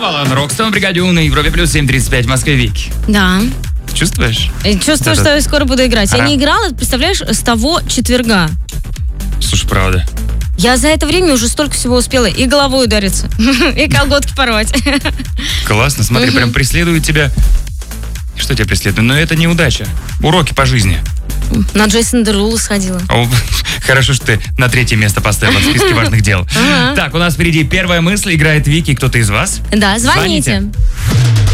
Алан Рокстон, бригаде У на Европе плюс 7:35 в Москве. Вики. Да. Чувствуешь? Чувствую, что я скоро буду играть. Я не играла, представляешь, с того четверга. Слушай, правда. Я за это время уже столько всего успела и головой удариться, и колготки порвать. Классно, смотри, прям преследует тебя. Что тебя преследует? Но это неудача. Уроки по жизни. На Джейсон Дерулу сходила. Хорошо, что ты на 3-е место поставила в списке важных дел. Так, у нас впереди первая мысль. Играет Вики. Кто-то из вас? Да, звоните.